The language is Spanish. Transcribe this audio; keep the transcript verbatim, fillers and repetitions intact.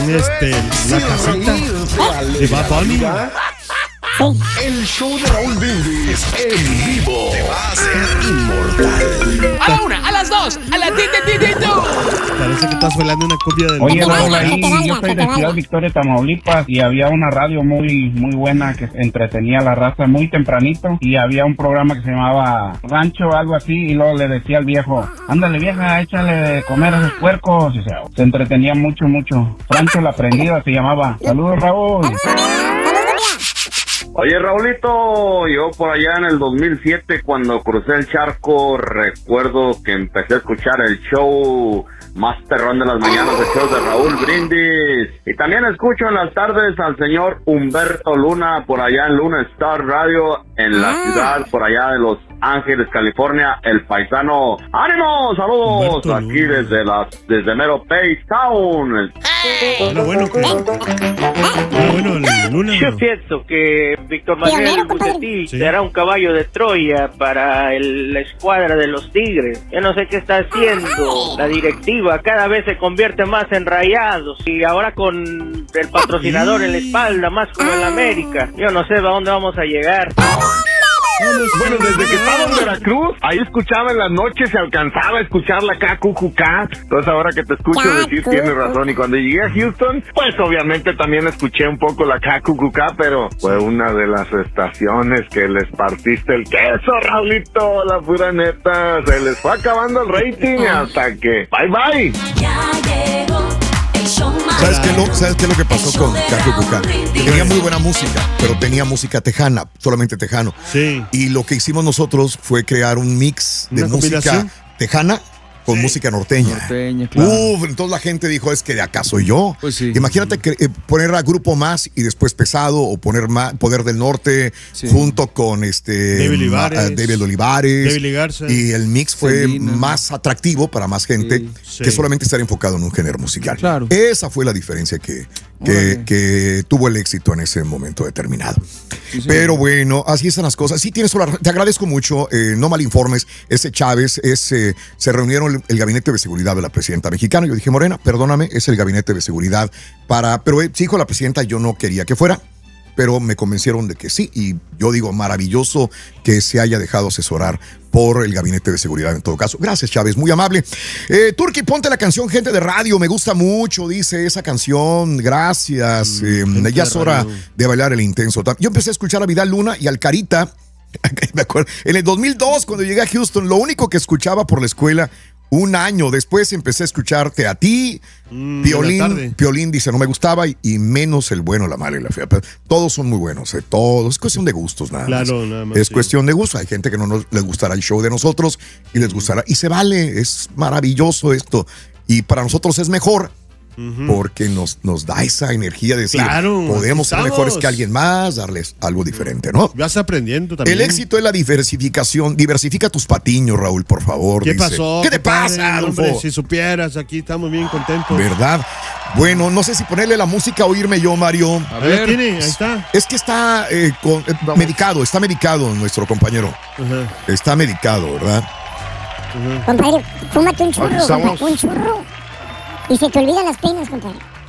tiene este, la casita de Bad Bunny. El show de Raúl Brindis en vivo te va a hacer inmortal. A la una, a las dos, a las ti, ti, ti, ti, Parece que estás bailando una copia de... Oye, Raúl, ahí yo soy de Ciudad Victoria, Tamaulipas, y había una radio muy muy buena que entretenía a la raza muy tempranito, y había un programa que se llamaba Rancho o algo así, y luego le decía al viejo, ándale vieja, échale de comer a esos puercos, y se, se entretenía mucho, mucho. Rancho la Prendida se llamaba. Saludos, Raúl. Oye, Raulito, yo por allá en el dos mil siete, cuando crucé el charco, recuerdo que empecé a escuchar el show más perrón de las mañanas, el show de Raúl Brindis. Y también escucho en las tardes al señor Humberto Luna, por allá en Luna Star Radio, en la ciudad, por allá de Los Ángeles, California, el paisano. ¡Ánimo! ¡Saludos! Humberto Aquí Luna. desde las, desde mero Page Town. Hola, bueno, que... Hola, bueno, el Luna. Yo ¿no? pienso que Víctor Manuel Bucetich Sí. será un caballo de Troya para el- la escuadra de los Tigres. Yo no sé qué está haciendo la directiva, cada vez se convierte más en Rayados, y ahora con el patrocinador en la espalda, más como en la América. Yo no sé a dónde vamos a llegar. Bueno, desde que estaba en Veracruz, ahí escuchaba en las noches, se alcanzaba a escuchar la K Q Q K. Entonces ahora que te escucho decir, tienes razón. Y cuando llegué a Houston, pues obviamente también escuché un poco la K Q Q K, pero fue una de las estaciones que les partiste el queso, Raulito, la pura neta. Se les fue acabando el rating hasta que... Bye, bye. ¿Sabes qué, lo, ¿Sabes qué es lo que pasó con K Q Q K? Tenía muy buena música, pero tenía música tejana, solamente tejano. Sí. Y lo que hicimos nosotros fue crear un mix de ¿Una música combinación? tejana con Sí. música norteña. Norteña, claro. Uf, entonces la gente dijo, es que de acá soy yo. Pues sí. Imagínate que, eh, poner a Grupo Más y después Pesado, o poner Ma- Poder del Norte Sí. junto con este David Ma- Olivares. eh, David Olivares. David Ligarza. Y el mix fue Selena. más atractivo para más gente Sí. Sí. que solamente estar enfocado en un género musical. Claro. Esa fue la diferencia que, que, Órale. que tuvo el éxito en ese momento determinado. Sí, sí. Pero bueno, así están las cosas. Sí, tienes toda la- te agradezco mucho. Eh, no malinformes. Ese Chávez, ese, se reunieron el, el gabinete de seguridad de la presidenta mexicana. Yo dije, Morena, perdóname, es el gabinete de seguridad para. Pero eh, sí, dijo la presidenta, yo no quería que fuera, pero me convencieron de que sí. Y yo digo, maravilloso que se haya dejado asesorar por el gabinete de seguridad en todo caso. Gracias, Chávez, muy amable. Eh, Turki, ponte la canción Gente de Radio, me gusta mucho, dice esa canción. Gracias. Eh, Gente ya de es hora Radio. de bailar el intenso. Yo empecé a escuchar a Vidal Luna y al Carita. Me acuerdo, en el dos mil dos, cuando llegué a Houston, lo único que escuchaba por la escuela, un año después empecé a escucharte a ti, Mm, de la tarde. Piolín. Piolín dice, no me gustaba, y, y menos el bueno, la mala y la fea. Pero todos son muy buenos, eh, todos. Es cuestión de gustos, nada más. Claro, nada más, Es sí. cuestión de gusto. Hay gente que no nos, les gustará el show de nosotros y les gustará. Y se vale, es maravilloso esto. Y para nosotros es mejor. Porque nos, nos da esa energía de decir, Claro, podemos ser estamos. mejores que alguien más, darles algo diferente, ¿no? Vas aprendiendo también. El éxito es la diversificación. Diversifica tus patiños, Raúl, por favor. ¿Qué dice. pasó? ¿Qué te compadre? pasa, Adolfo? Hombre, si supieras, aquí estamos bien contentos. ¿Verdad? Bueno, no sé si ponerle la música o irme yo, Mario. A Ahí la ver. tiene, ahí está. Es que está eh, con- eh, medicado, está medicado nuestro compañero. Ajá. Está medicado, ¿verdad? Compadre, fúmate un churro, Aquí estamos. compadre, un churro. Y se te olvidan las penas, compadre.